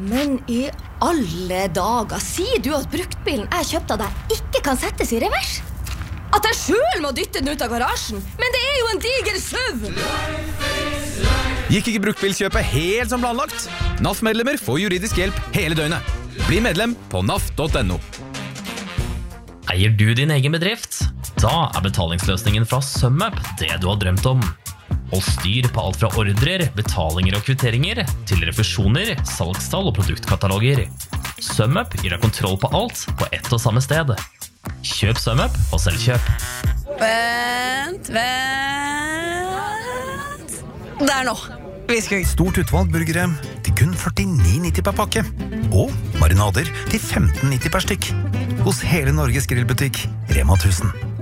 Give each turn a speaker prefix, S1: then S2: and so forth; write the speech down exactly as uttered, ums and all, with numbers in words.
S1: Men i alle dager, sier du at bruktbilen jeg kjøpte av deg ikke kan settes i revers? At jeg selv må dytte den ut av garasjen? Men det er jo en diger SUV!
S2: Gikk ikke bruktbilkjøpet helt som planlagt? N A F-medlemmer får juridisk hjelp hele døgnet. Bli medlem på N A F punktum no.
S3: Eier du din egen bedrift? Da er betalingsløsningen fra SumUp det du har drømt om. Og styr på alt fra ordrer, betalinger og kvitteringer til refusjoner, salgstall og produktkataloger. SumUp gir deg kontroll på alt på ett og samme sted. Kjøp SumUp og selvkjøp.
S4: Vent, vent. Der nå. Viskøy.
S5: Stort utvalg burgere til kun førtini nitti per pakke. Og marinader til femten nitti per stykk. Hos hele Norges grillbutikk, Rema tusen.